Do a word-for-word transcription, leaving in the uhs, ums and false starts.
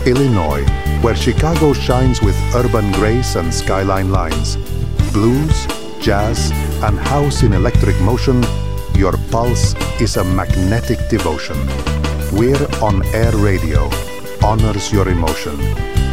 Illinois, where Chicago shines with urban grace and skyline lines. Blues, jazz, and house in electric motion, your pulse is a magnetic devotion. We're on air radio, honors your emotion.